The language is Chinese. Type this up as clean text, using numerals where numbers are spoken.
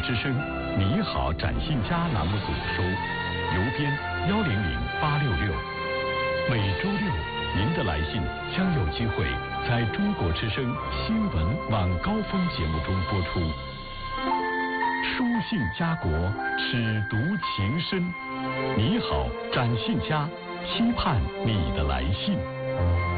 之声《你好，展信佳》栏目组收，邮编100866。每周六，您的来信将有机会在中国之声新闻晚高峰节目中播出。书信家国，尺读情深。你好，展信佳，期盼你的来信。